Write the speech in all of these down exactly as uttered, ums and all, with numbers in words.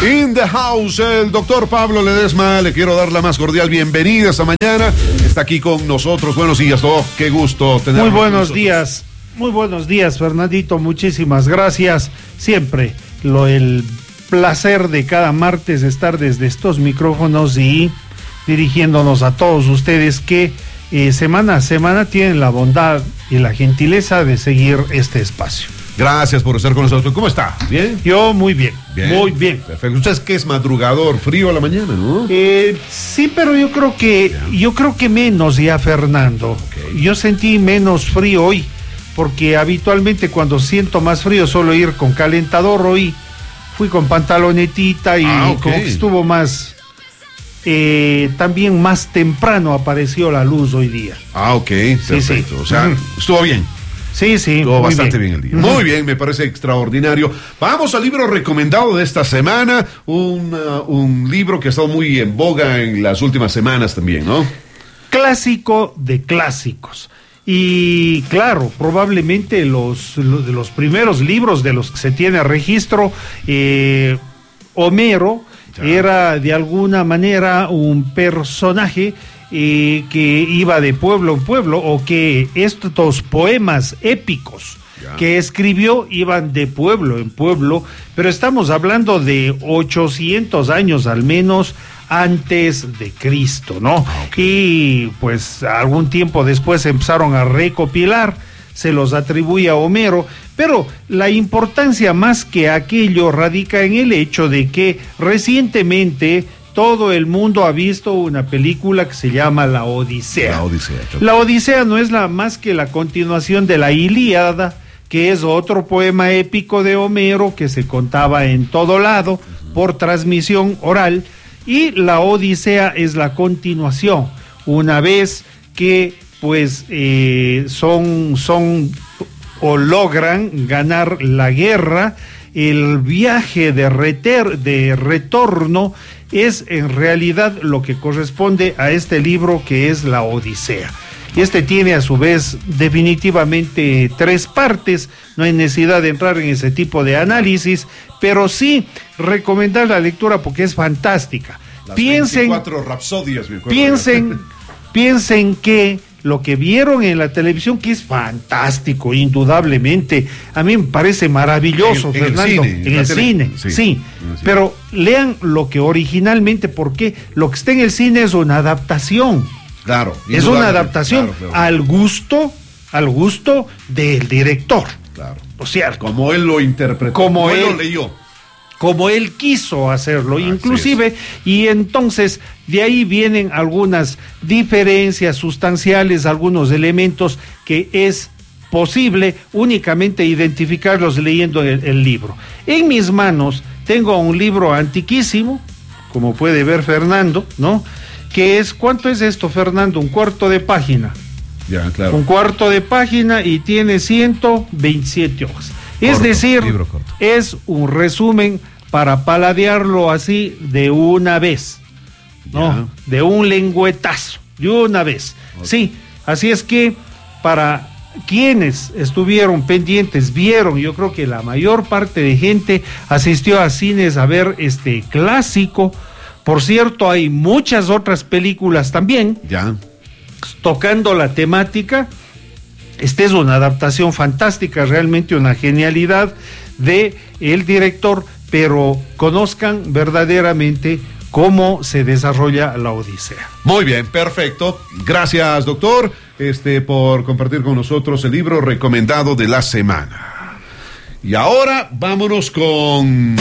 In the house, el doctor Pablo Ledesma, le quiero dar la más cordial bienvenida esta mañana. Está aquí con nosotros. Buenos días, Doc. Qué gusto tenerlo. Muy buenos días, muy buenos días, Fernandito. Muchísimas gracias. Siempre lo el placer de cada martes estar desde estos micrófonos y dirigiéndonos a todos ustedes que eh, semana a semana tienen la bondad y la gentileza de seguir este espacio. Gracias por estar con nosotros. ¿Cómo está? ¿Bien? Yo muy bien, bien. muy bien. Perfecto. Usted es que es madrugador, frío a la mañana, ¿no? Eh, sí, pero yo creo que yeah. yo creo que menos ya, Fernando. Okay. Yo sentí menos frío hoy, porque habitualmente cuando siento más frío suelo ir con calentador. Hoy fui con pantalonetita y ah, okay. como que estuvo más, eh, también más temprano apareció la luz hoy día. Ah, ok, perfecto. Sí, sí. O sea, uh-huh. estuvo bien. Sí, sí. Estuvo bastante bien. bien el día. Uh-huh. Muy bien, me parece extraordinario. Vamos al libro recomendado de esta semana, un, uh, un libro que ha estado muy en boga en las últimas semanas también, ¿no? Clásico de clásicos. Y claro, probablemente los, los, de los primeros libros de los que se tiene registro, eh, Homero ya. era de alguna manera un personaje Eh, que iba de pueblo en pueblo, o que estos poemas épicos yeah. que escribió iban de pueblo en pueblo, pero estamos hablando de ochocientos años al menos antes de Cristo, ¿no? Ah, okay. Y pues algún tiempo después empezaron a recopilar, se los atribuye a Homero, pero la importancia más que aquello radica en el hecho de que recientemente todo el mundo ha visto una película que se llama La Odisea. La Odisea, la Odisea no es la, más que la continuación de la Ilíada, que es otro poema épico de Homero que se contaba en todo lado uh-huh. por transmisión oral, y la Odisea es la continuación, una vez que pues eh, son, son o logran ganar la guerra. El viaje de, reter, de retorno es en realidad lo que corresponde a este libro, que es la Odisea. Y este tiene a su vez definitivamente tres partes, no hay necesidad de entrar en ese tipo de análisis, pero sí recomendar la lectura porque es fantástica. Las piensen, veinticuatro rapsodias, me acuerdo. Piensen, piensen que lo que vieron en la televisión, que es fantástico, indudablemente, a mí me parece maravilloso, en, en Fernando, el cine, en, en el cine, sí, sí, pero lean lo que originalmente, porque lo que está en el cine es una adaptación, claro, es una adaptación claro, claro. al gusto, al gusto del director, claro, o sea, como él lo interpretó, como, como él, él lo leyó. Como él quiso hacerlo, Así inclusive, es. y entonces de ahí vienen algunas diferencias sustanciales, algunos elementos que es posible únicamente identificarlos leyendo el, el libro. En mis manos tengo un libro antiquísimo, como puede ver Fernando, ¿no? Que es, ¿cuánto es esto, Fernando? Un cuarto de página. Ya, claro. Un cuarto de página y tiene ciento veintisiete hojas. Corto, es decir, es un resumen para paladearlo así de una vez, ¿no? Ya. De un lengüetazo, de una vez. Okay. Sí, así es que para quienes estuvieron pendientes, vieron, yo creo que la mayor parte de gente asistió a cines a ver este clásico. Por cierto, hay muchas otras películas también, ya. tocando la temática. Esta es una adaptación fantástica, realmente una genialidad de el director, pero conozcan verdaderamente cómo se desarrolla la Odisea. Muy bien, perfecto. Gracias, doctor, este, por compartir con nosotros el libro recomendado de la semana. Y ahora vámonos con...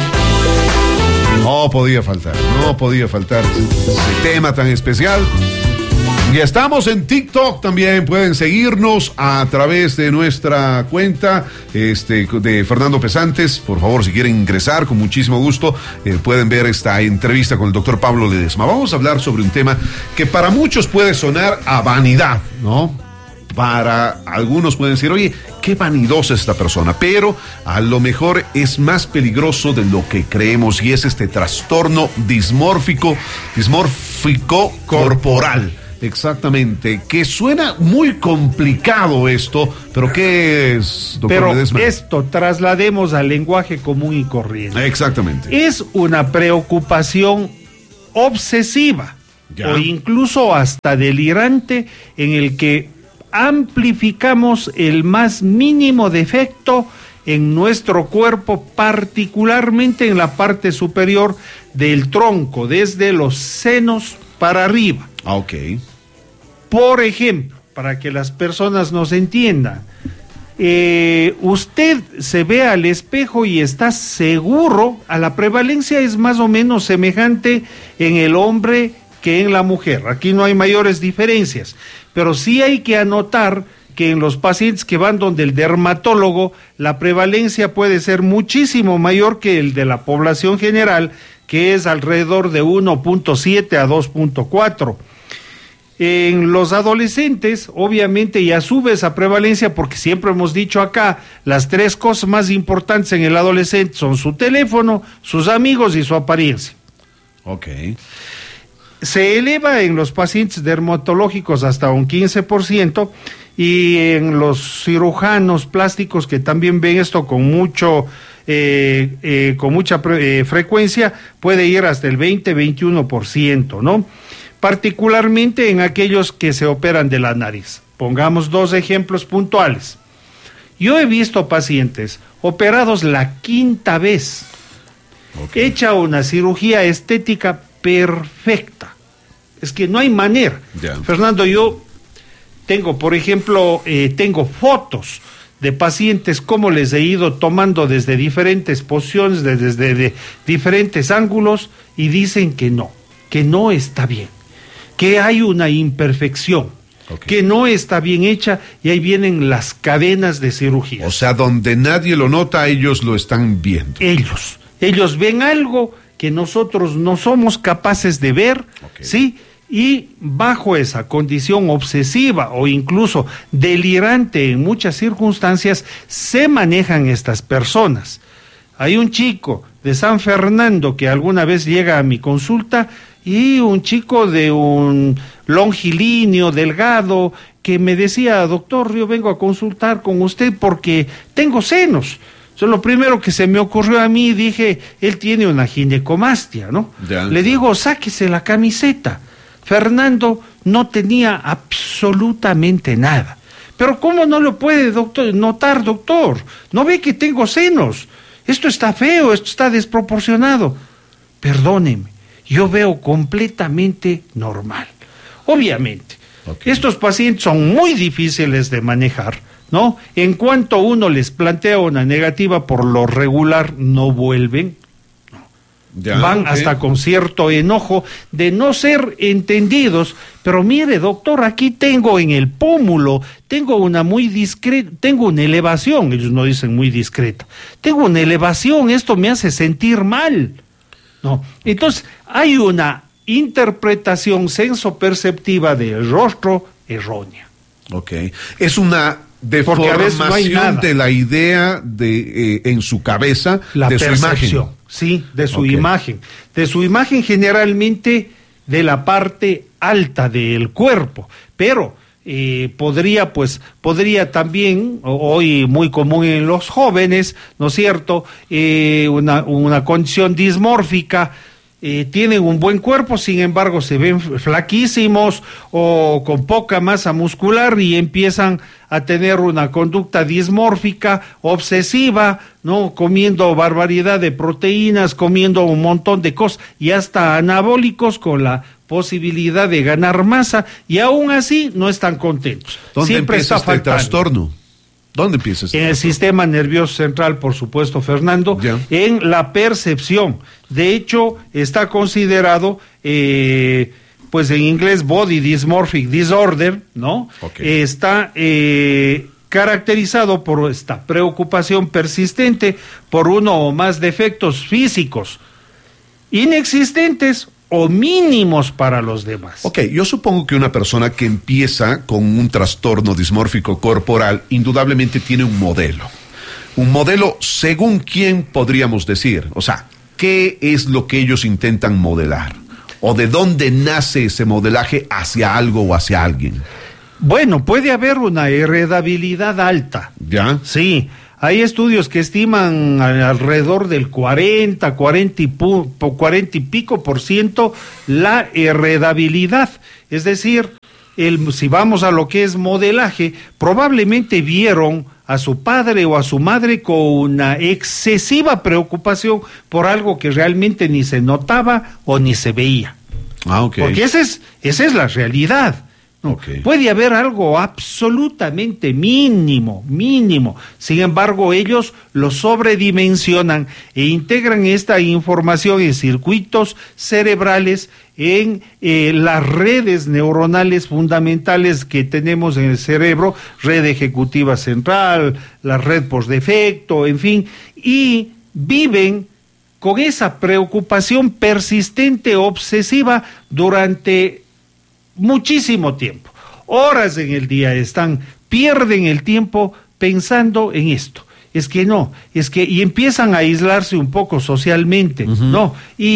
No podía faltar, no podía faltar ese tema tan especial. Y estamos en TikTok también, pueden seguirnos a través de nuestra cuenta este, de Fernando Pesantes. Por favor, si quieren ingresar, con muchísimo gusto, eh, pueden ver esta entrevista con el doctor Pablo Ledesma. Vamos a hablar sobre un tema que para muchos puede sonar a vanidad, ¿no? Para algunos pueden decir, oye, qué vanidosa es esta persona, pero a lo mejor es más peligroso de lo que creemos, y es este trastorno dismórfico, dismórfico corporal. exactamente? Que suena muy complicado esto, pero ¿qué es, doctor Pero Ledesma? esto traslademos al lenguaje común y corriente. Exactamente. Es una preocupación obsesiva Ya. o incluso hasta delirante en el que amplificamos el más mínimo defecto en nuestro cuerpo, particularmente en la parte superior del tronco, desde los senos para arriba. Ah, ok. Por ejemplo, para que las personas nos entiendan, eh, usted se ve al espejo y está seguro, a la prevalencia es más o menos semejante en el hombre que en la mujer. Aquí no hay mayores diferencias, pero sí hay que anotar que en los pacientes que van donde el dermatólogo, la prevalencia puede ser muchísimo mayor que el de la población general, que es alrededor de uno punto siete a dos punto cuatro. En los adolescentes, obviamente, ya sube esa prevalencia porque siempre hemos dicho acá, las tres cosas más importantes en el adolescente son su teléfono, sus amigos y su apariencia. Ok. Se eleva en los pacientes dermatológicos hasta un quince por ciento y en los cirujanos plásticos que también ven esto con mucho eh, eh, con mucha eh, frecuencia puede ir hasta el veinte a veintiuno por ciento, ¿no? Particularmente en aquellos que se operan de la nariz. Pongamos dos ejemplos puntuales. Yo he visto pacientes operados la quinta vez, Okay. hecha una cirugía estética perfecta. Es que no hay manera. Yeah. Fernando, yo tengo, por ejemplo, eh, tengo fotos de pacientes, cómo les he ido tomando desde diferentes posiciones, de, desde de diferentes ángulos, y dicen que no, que no está bien, que hay una imperfección, okay, que no está bien hecha, y ahí vienen las cadenas de cirugía. O sea, donde nadie lo nota, ellos lo están viendo. Ellos, ellos ven algo que nosotros no somos capaces de ver, okay, ¿sí? Y bajo esa condición obsesiva o incluso delirante en muchas circunstancias se manejan estas personas. Hay un chico de San Fernando que alguna vez llega a mi consulta, y un chico de un longilíneo, delgado, que me decía: doctor, yo vengo a consultar con usted porque tengo senos. Eso es lo primero que se me ocurrió a mí. Dije, él tiene una ginecomastia, ¿no? Ya. Le digo, sáquese la camiseta. Fernando no tenía absolutamente nada. Pero ¿cómo no lo puede doctor, notar, doctor? ¿No ve que tengo senos? Esto está feo, esto está desproporcionado. Perdóneme, yo veo completamente normal. Obviamente, okay, estos pacientes son muy difíciles de manejar, ¿no? En cuanto uno les plantea una negativa, por lo regular no vuelven. Ya, van okay, hasta con cierto enojo de no ser entendidos. Pero mire, doctor, aquí tengo en el pómulo, tengo una muy discreta, tengo una elevación, ellos no dicen muy discreta, tengo una elevación, esto me hace sentir mal. No, entonces hay una interpretación sensoperceptiva del rostro errónea. Ok, es una deformación no de la idea de eh, en su cabeza, la de percepción, su imagen. Sí, de su okay, imagen, de su imagen generalmente de la parte alta del cuerpo, pero eh, podría pues podría también, hoy muy común en los jóvenes, ¿no es cierto?, eh, una, una condición dismórfica. Eh, tienen un buen cuerpo, sin embargo se ven flaquísimos o con poca masa muscular y empiezan a tener una conducta dismórfica, obsesiva, ¿no? Comiendo barbaridad de proteínas, comiendo un montón de cosas y hasta anabólicos con la posibilidad de ganar masa, y aún así no están contentos. ¿Dónde Siempre empieza está este trastorno? ¿Dónde empieza este En el trastorno? sistema nervioso central, por supuesto, Fernando, ya, en la percepción. De hecho, está considerado, eh, pues en inglés, Body Dysmorphic Disorder, ¿no? Okay. Está eh, caracterizado por esta preocupación persistente por uno o más defectos físicos inexistentes o mínimos para los demás. Ok, yo supongo que una persona que empieza con un trastorno dismórfico corporal indudablemente tiene un modelo. Un modelo según quién podríamos decir. O sea, ¿qué es lo que ellos intentan modelar? ¿O de dónde nace ese modelaje hacia algo o hacia alguien? Bueno, puede haber una heredabilidad alta. ¿Ya? Sí, hay estudios que estiman alrededor del cuarenta, cuarenta y, pu- cuarenta y pico por ciento la heredabilidad. Es decir, el, si vamos a lo que es modelaje, probablemente vieron a su padre o a su madre con una excesiva preocupación por algo que realmente ni se notaba o ni se veía. Ah, ok. Porque esa es, esa es la realidad. No, Okay. puede haber algo absolutamente mínimo, mínimo. Sin embargo, ellos lo sobredimensionan e integran esta información en circuitos cerebrales, en eh, las redes neuronales fundamentales que tenemos en el cerebro, red ejecutiva central, la red por defecto, en fin, y viven con esa preocupación persistente, obsesiva, durante muchísimo tiempo, horas en el día están, pierden el tiempo pensando en esto. Es que no, es que, y empiezan a aislarse un poco socialmente, uh-huh. ¿no?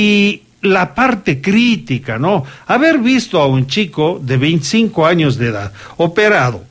Y la parte crítica, ¿no? Haber visto a un chico de veinticinco años de edad, operado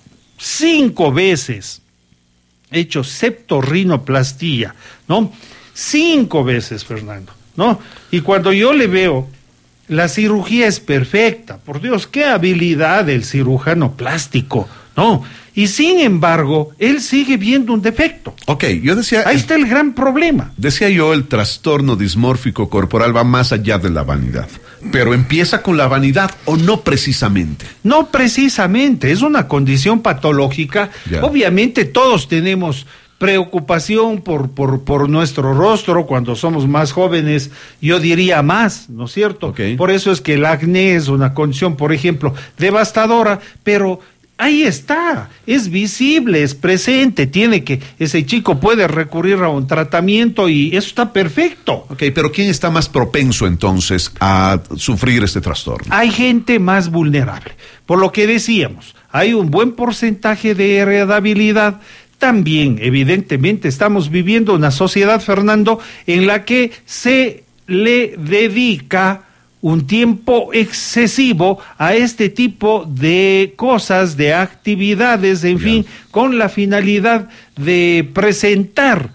cinco veces, hecho septorrinoplastía, ¿no? Cinco veces, Fernando, ¿no? Y cuando yo le veo, la cirugía es perfecta, por Dios, qué habilidad del cirujano plástico, ¿no? Y sin embargo, él sigue viendo un defecto. Ok, yo decía... Ahí está el gran problema. Decía yo, el trastorno dismórfico corporal va más allá de la vanidad. Pero empieza con la vanidad o no precisamente. No precisamente, es una condición patológica. Ya. Obviamente todos tenemos preocupación por, por, por nuestro rostro cuando somos más jóvenes, yo diría más, ¿no es cierto? Okay. Por eso es que el acné es una condición, por ejemplo, devastadora, pero ahí está, es visible, es presente, tiene que, ese chico puede recurrir a un tratamiento y eso está perfecto. Ok, pero ¿quién está más propenso entonces a sufrir este trastorno? Hay gente más vulnerable, por lo que decíamos, hay un buen porcentaje de heredabilidad. También, evidentemente, estamos viviendo una sociedad, Fernando, en la que se le dedica un tiempo excesivo a este tipo de cosas, de actividades, en yeah. fin, con la finalidad de presentar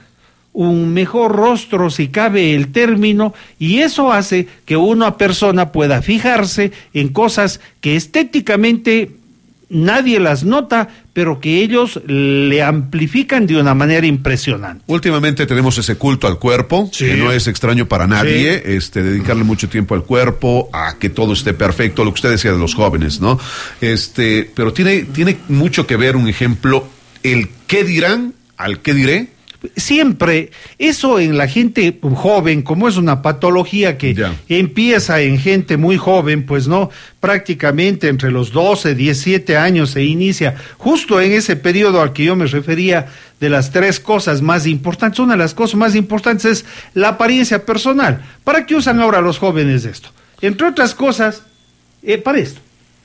un mejor rostro, si cabe el término, y eso hace que una persona pueda fijarse en cosas que estéticamente nadie las nota, pero que ellos le amplifican de una manera impresionante. Últimamente tenemos ese culto al cuerpo, sí. que no es extraño para nadie, sí. este, dedicarle mucho tiempo al cuerpo, a que todo esté perfecto, lo que usted decía de los jóvenes, ¿no? Este, pero tiene, tiene mucho que ver, un ejemplo, el qué dirán al qué diré. Siempre, eso en la gente joven, como es una patología que ya. empieza en gente muy joven, pues no, prácticamente entre los doce, diecisiete años se inicia, justo en ese periodo al que yo me refería, de las tres cosas más importantes. Una de las cosas más importantes es la apariencia personal. ¿Para qué usan ahora los jóvenes esto? Entre otras cosas, eh, para esto.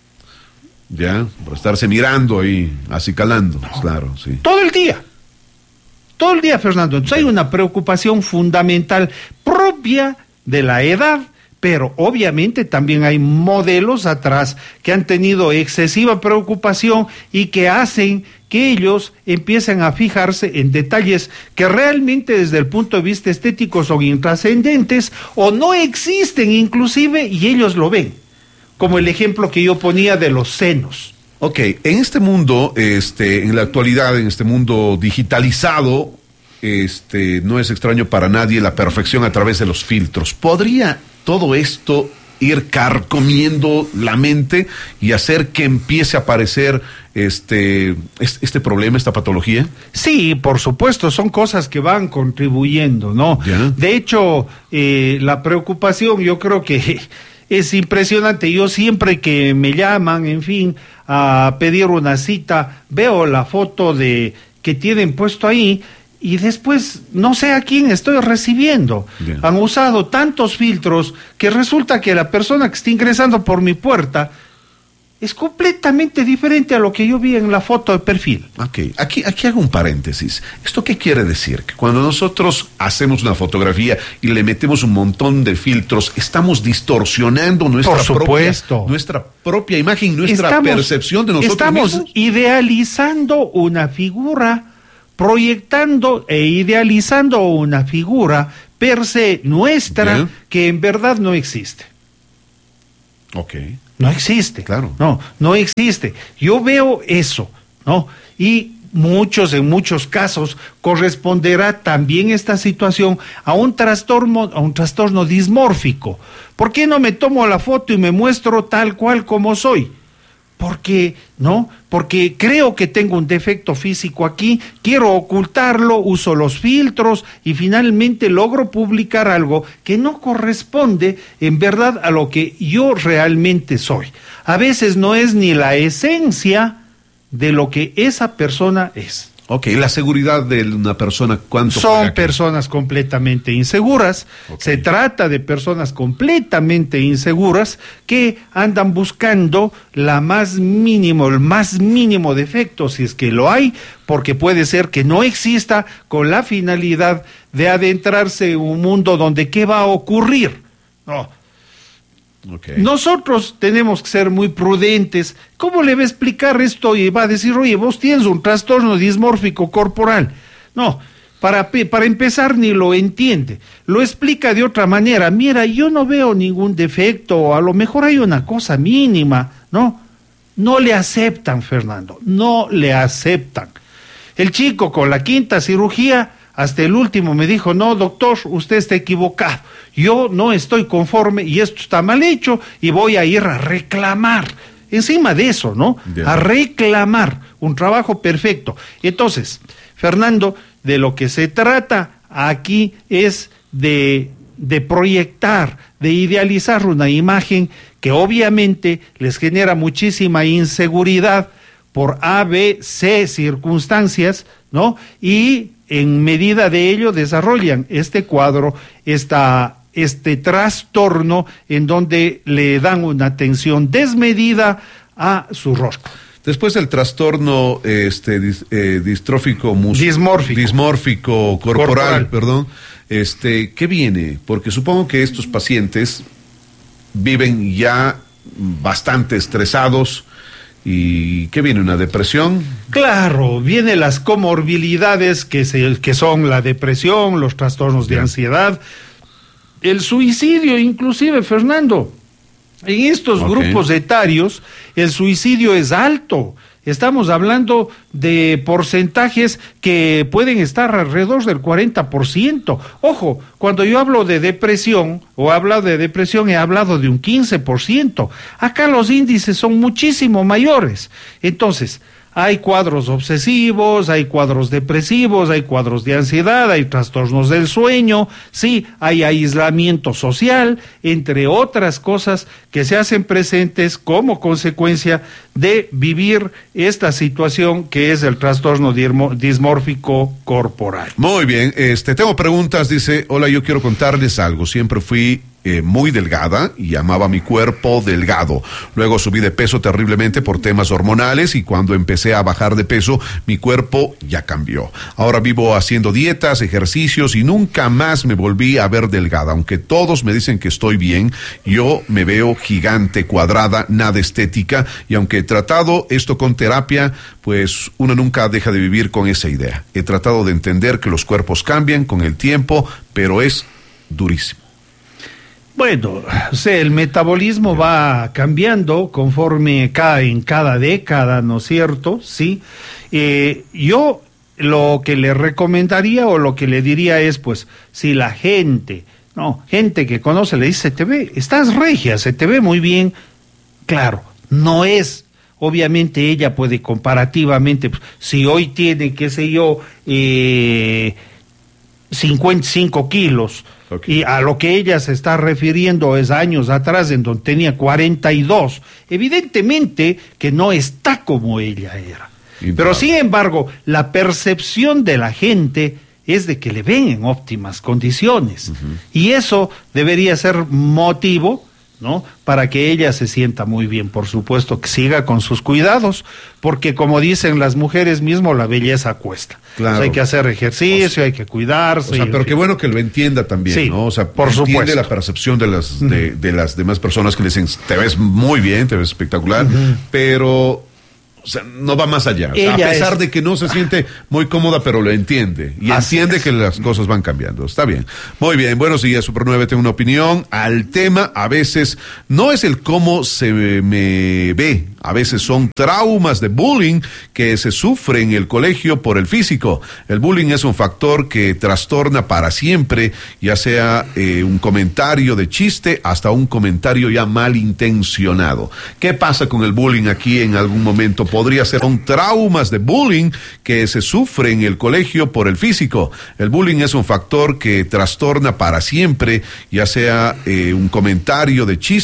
Ya, por estarse mirando ahí, acicalando, no. claro, sí. Todo el día. Todo el día, Fernando. Entonces hay una preocupación fundamental propia de la edad, pero obviamente también hay modelos atrás que han tenido excesiva preocupación y que hacen que ellos empiecen a fijarse en detalles que realmente desde el punto de vista estético son intrascendentes o no existen inclusive y ellos lo ven, como el ejemplo que yo ponía de los senos. Ok, en este mundo, este, en la actualidad, en este mundo digitalizado, este, no es extraño para nadie la perfección a través de los filtros. ¿Podría todo esto ir carcomiendo la mente y hacer que empiece a aparecer este, este problema, esta patología? Sí, por supuesto, son cosas que van contribuyendo, ¿no? ¿Ya? De hecho, eh, la preocupación, yo creo que es impresionante. Yo siempre que me llaman, en fin, a pedir una cita, veo la foto de que tienen puesto ahí y después no sé a quién estoy recibiendo. Bien. Han usado tantos filtros que resulta que la persona que está ingresando por mi puerta es completamente diferente a lo que yo vi en la foto de perfil. Ok, aquí, aquí hago un paréntesis. ¿Esto qué quiere decir? Que cuando nosotros hacemos una fotografía y le metemos un montón de filtros, estamos distorsionando nuestra, Por supuesto. propia, nuestra propia imagen, nuestra estamos, percepción de nosotros estamos mismos. idealizando una figura, proyectando e idealizando una figura per se nuestra, Bien. que en verdad no existe. Ok. No existe. Claro. No, no existe. Yo veo eso, ¿no? Y muchos, en muchos casos, corresponderá también esta situación a un trastorno, a un trastorno dismórfico. ¿Por qué no me tomo la foto y me muestro tal cual como soy? Porque, ¿no? Porque creo que tengo un defecto físico aquí, quiero ocultarlo, uso los filtros y finalmente logro publicar algo que no corresponde en verdad a lo que yo realmente soy. A veces no es ni la esencia de lo que esa persona es. Ok, la seguridad de una persona, ¿cuánto? Son personas completamente inseguras. Okay. Se trata de personas completamente inseguras que andan buscando la más mínimo, el más mínimo defecto, si es que lo hay, porque puede ser que no exista, con la finalidad de adentrarse en un mundo donde ¿qué va a ocurrir? No. Okay. Nosotros tenemos que ser muy prudentes. ¿Cómo le va a explicar esto? Y va a decir, oye, vos tienes un trastorno dismórfico corporal. No, para, para empezar ni lo entiende. Lo explica de otra manera. Mira, yo no veo ningún defecto, a lo mejor hay una cosa mínima, ¿no? No le aceptan, Fernando, no le aceptan. El chico con la quinta cirugía, hasta el último me dijo, no, doctor, usted está equivocado. Yo no estoy conforme y esto está mal hecho y voy a ir a reclamar. Encima de eso, ¿no? Yeah. A reclamar un trabajo perfecto. Entonces, Fernando, de lo que se trata aquí es de, de proyectar, de idealizar una imagen que obviamente les genera muchísima inseguridad por A, B, C circunstancias, ¿no? Y en medida de ello desarrollan este cuadro, esta este trastorno en donde le dan una atención desmedida a su rostro. Después el trastorno este dis, eh, distrófico mus, dismórfico. dismórfico corporal, corporal, perdón, este, ¿qué viene? Porque supongo que estos pacientes viven ya bastante estresados. ¿Y qué viene? ¿Una depresión? Claro, vienen las comorbilidades que, se, que son la depresión, los trastornos de ansiedad, el suicidio inclusive, Fernando. En estos okay. grupos etarios el suicidio es alto. Estamos hablando de porcentajes que pueden estar alrededor del cuarenta por ciento. Ojo, cuando yo hablo de depresión o hablo de depresión he hablado de un quince por ciento. Acá los índices son muchísimo mayores. Entonces, hay cuadros obsesivos, hay cuadros depresivos, hay cuadros de ansiedad, hay trastornos del sueño, sí, hay aislamiento social, entre otras cosas que se hacen presentes como consecuencia de vivir esta situación que es el trastorno dismórfico corporal. Muy bien, este, tengo preguntas, dice, hola, yo quiero contarles algo, siempre fui Eh, muy delgada y amaba mi cuerpo delgado. Luego subí de peso terriblemente por temas hormonales y cuando empecé a bajar de peso, mi cuerpo ya cambió. Ahora vivo haciendo dietas, ejercicios y nunca más me volví a ver delgada. Aunque todos me dicen que estoy bien, yo me veo gigante, cuadrada, nada estética y aunque he tratado esto con terapia, pues uno nunca deja de vivir con esa idea. He tratado de entender que los cuerpos cambian con el tiempo, pero es durísimo. Bueno, o sea, el metabolismo va cambiando conforme cada, en cada década, ¿no es cierto? Sí. Eh, yo lo que le recomendaría o lo que le diría es, pues, si la gente, no, gente que conoce le dice, se te ve, estás regia, se te ve muy bien, claro, no es, obviamente ella puede comparativamente, pues, si hoy tiene, qué sé yo, eh, cincuenta y cinco kilos, okay. Y a lo que ella se está refiriendo es años atrás en donde tenía cuarenta y dos, evidentemente que no está como ella era. Y pero sin embargo, la percepción de la gente es de que le ven en óptimas condiciones. Uh-huh. Y eso debería ser motivo ¿no? Para que ella se sienta muy bien, por supuesto, que siga con sus cuidados, porque como dicen las mujeres mismo, la belleza cuesta. Claro. O sea, hay que hacer ejercicio, o sea, hay que cuidarse. O sea, pero qué bueno que lo entienda también, sí, ¿no? O sea, por entiende supuesto. la percepción de las, de, de las demás personas que le dicen, te ves muy bien, te ves espectacular, uh-huh. pero... O sea, no va más allá. O sea, a pesar es... de que no se siente muy cómoda, pero lo entiende. Y Así entiende es. que las cosas van cambiando. Está bien. Muy bien. Buenos días, Super nueve. Tengo una opinión. Al tema, a veces, no es el cómo se me ve. A veces son traumas de bullying que se sufre en el colegio por el físico. El bullying es un factor que trastorna para siempre, ya sea eh, un comentario de chiste hasta un comentario ya malintencionado. ¿Qué pasa con el bullying aquí en algún momento? Podría ser un traumas de bullying que se sufre en el colegio por el físico. El bullying es un factor que trastorna para siempre, ya sea eh, un comentario de chiste